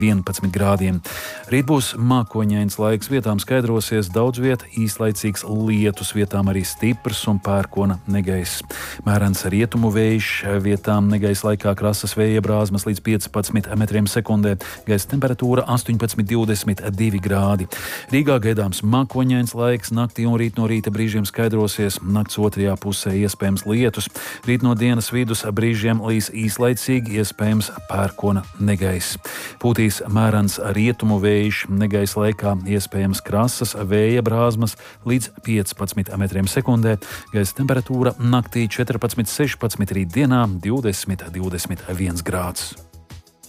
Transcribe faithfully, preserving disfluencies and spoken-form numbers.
vienpadsmit grādiem. Rīt būs mākoņains laiks, vietām skaidrosies, daudz viet īslaicīgs lietus, vietām arī stiprs un pērkona negaiss. Mērens rietumu vējš, vietām negaisa laikā krasas vēja brāzmas līdz piecpadsmit metriem sekundē, gaisa temperatūra astoņpadsmit līdz divdesmit divi grādi. Rīgā gaidāms mākoņains laiks, naktī un rīt no rīta brīžiem skaidrosies, nakts otrajā pusē iespējams lietus, rīt no dienas vidus brīžiem līs īslaicīgi, iespējams pērkona negaiss. Pūtīs mērens rietumu vējš, negaisa laikā iespējams krasas vēja brāzmas līdz piecpadsmit metriem sekundē, gaisa temperatūra naktī četrpadsmit līdz sešpadsmit, rīt dienā divdesmit līdz divdesmit viens grāds.